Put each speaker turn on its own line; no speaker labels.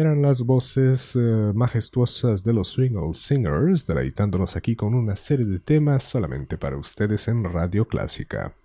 Eran las voces majestuosas de los Swingle Singers, deleitándonos aquí con una serie de temas solamente para ustedes en Radio Clásica.